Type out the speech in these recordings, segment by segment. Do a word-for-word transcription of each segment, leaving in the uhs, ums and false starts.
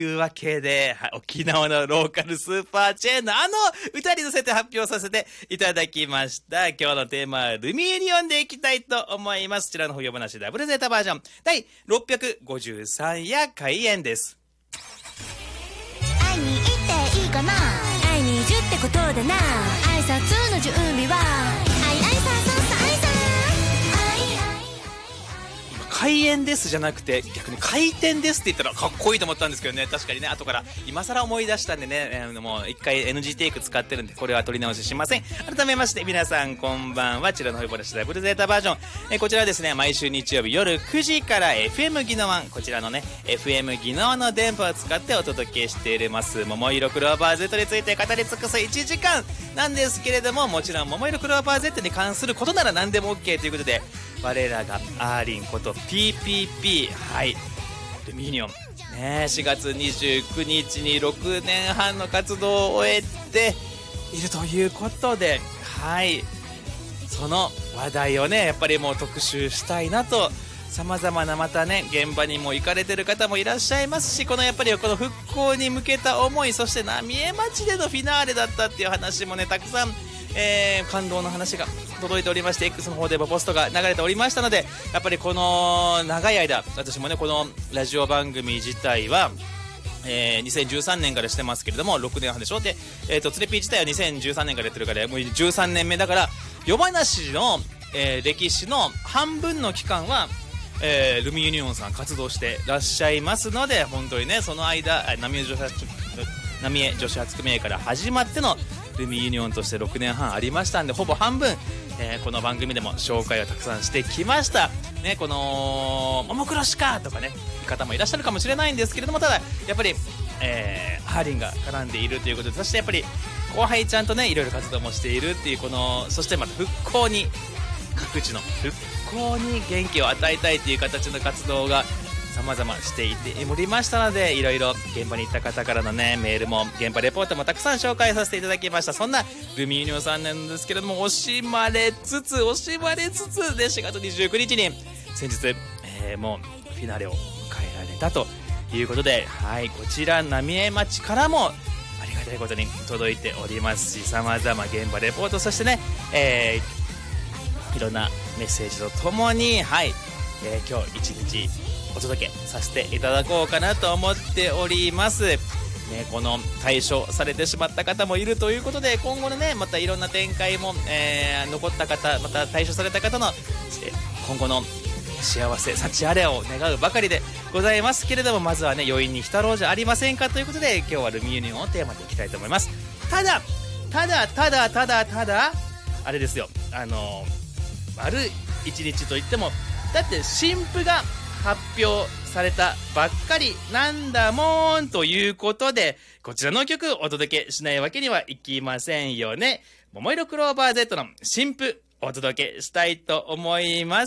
というわけで、はい、沖縄のローカルスーパーチェーンのあの歌に乗せて発表させていただきました。今日のテーマはルミエリオンでいきたいと思います。こちらの冬話ダブルゼータバージョンだいろっぴゃくごじゅうさん夜開演です。 会いに行っていいかな、会いにじゅってことでな、挨拶の準備はあいあいさささあいさ開演ですじゃなくて逆に開店ですって言ったらかっこいいと思ったんですけどね。確かにね、後から今更思い出したんでね、えー、もう一回 エヌジー テイク使ってるんでこれは取り直ししません。改めまして皆さんこんばんは。チラのホイボラシダブルゼータバージョン、えー、こちらはですね毎週日曜日夜くじから エフエム ギノワン、こちらのね エフエム ギノワンの電波を使ってお届けしています桃色クローバー Z について語り尽くすいちじかんなんですけれども、もちろん桃色クローバー Z に関することなら何でも OK ということで、我らがアーリンこと ピーピーピー、 はいルミニオンね、しがつにじゅうくにちにろくねんはんの活動を終えているということで、はいその話題をねやっぱりもう特集したいなと、さまざまなまたね現場にも行かれてる方もいらっしゃいますし、このやっぱりこの復興に向けた思い、そして浪江町でのフィナーレだったっていう話もねたくさん、えー、感動の話が届いておりまして、 X の方でもポストが流れておりましたので、やっぱりこの長い間私もねこのラジオ番組自体は、えー、にせんじゅうさんねんからしてますけれどもろくねんはんでしょ。で、えーと、つれピー自体はにせんじゅうさんねんからやってるからもうじゅうさんねんめだから、夜話の、えー、歴史の半分の期間はえー、ルミユニオンさん活動してらっしゃいますので、本当にねその間浪江女子発浪江女子発組合から始まってのルミユニオンとしてろくねんはんありましたんで、ほぼ半分、えー、この番組でも紹介をたくさんしてきましたね。このももクロしかとかね方もいらっしゃるかもしれないんですけれども、ただやっぱり、えー、ハーリンが絡んでいるということで、そしてやっぱり後輩ちゃんとねいろいろ活動もしているっていう、このそしてまた復興に各地の復興に元気を与えたいという形の活動が様々していておりましたので、いろいろ現場に行った方からのねメールも現場レポートもたくさん紹介させていただきました。そんなルミユニオンさんなんですけれども、惜しまれつつ惜しまれつつでしがつにじゅうくにちに先日、えー、もうフィナーレを迎えられたということで、はいこちら浪江町からもありがたいことに届いておりますし、様々現場レポート、そしてね、えーいろんなメッセージとともに、はい、えー、今日一日お届けさせていただこうかなと思っております、ね、この対処されてしまった方もいるということで、今後のねまたいろんな展開も、えー、残った方、また対処された方の、えー、今後の幸せ幸あれを願うばかりでございますけれども、まずはね余韻に浸ろうじゃありませんかということで、今日はルミユニオンをテーマでいきたいと思います。ただただただただただあれですよ、あのー丸一日といってもだって新譜が発表されたばっかりなんだもんということで、こちらの曲お届けしないわけにはいきませんよね。桃色クローバー Z の新譜お届けしたいと思います。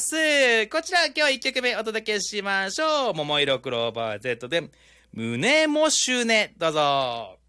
こちら今日いっきょくめお届けしましょう。桃色クローバー Z で胸もしゅね、どうぞ。